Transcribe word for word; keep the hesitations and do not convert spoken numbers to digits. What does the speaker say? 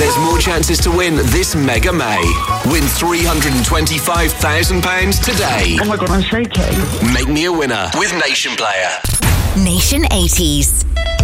there's more chances to win this Mega May. Win three hundred twenty-five thousand pounds today. Oh my God, I'm shaking. Make me a winner with Nation Player. Nation eighties.